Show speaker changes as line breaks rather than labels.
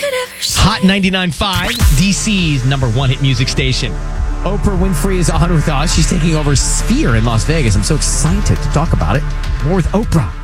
Hot 99.5, DC's number one hit music station.
Oprah Winfrey is on with us. She's taking over Sphere in Las Vegas. I'm so excited to talk about it. More with Oprah